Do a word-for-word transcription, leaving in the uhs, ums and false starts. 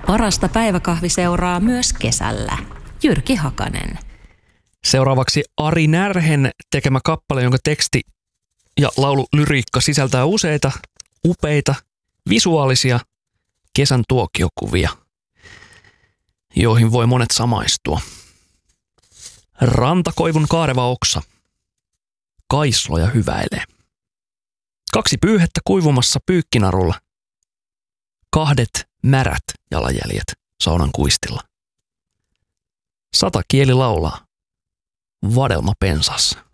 Parasta päiväkahviseuraa myös kesällä. Jyrki Hakanen. Seuraavaksi Ari Närhen tekemä kappale, jonka teksti ja laululyriikka sisältää useita upeita visuaalisia kesän tuokiokuvia, joihin voi monet samaistua. Rantakoivun kaareva oksa. Kaisloja hyväilee. Kaksi pyyhettä kuivumassa pyykkinarulla. Kahdet märät jalanjäljet saunan kuistilla. Sata kieli laulaa. Vadelma pensassa.